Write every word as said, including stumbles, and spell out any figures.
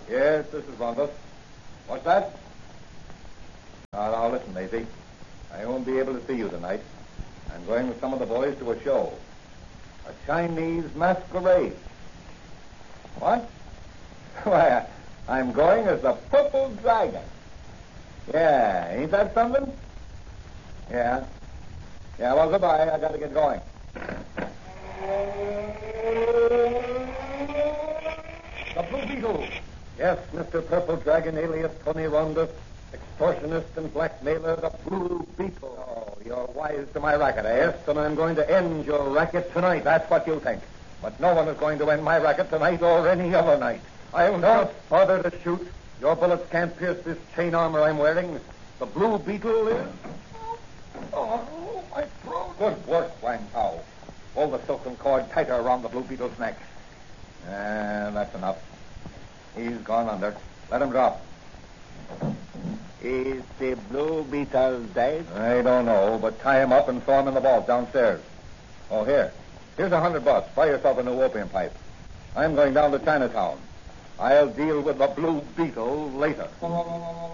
Yes, this is Rundle. What's that? Now, now, listen, Maisie. I won't be able to see you tonight. I'm going with some of the boys to a show. A Chinese masquerade. What? Why, I'm going as the Purple Dragon. Yeah, ain't that something? Yeah. Yeah, well, goodbye. I got to get going. The Blue Beetle. Yes, Mister Purple Dragon, alias Tony Ronda, extortionist and blackmailer, the Blue Beetle. Oh, you're wise to my racket, eh? Yes, and I'm going to end your racket tonight. That's what you think. But no one is going to end my racket tonight or any other night. I'll not bother to shoot. Your bullets can't pierce this chain armor I'm wearing. The Blue Beetle is... Oh, my throat. Good work, Wang Pao. Pull the silken cord tighter around the Blue Beetle's neck. Ah, that's enough. He's gone under. Let him drop. Is the Blue Beetle dead? I don't know, but tie him up and throw him in the vault downstairs. Oh, here. Here's a hundred bucks. Buy yourself a new opium pipe. I'm going down to Chinatown. I'll deal with the Blue Beetle later.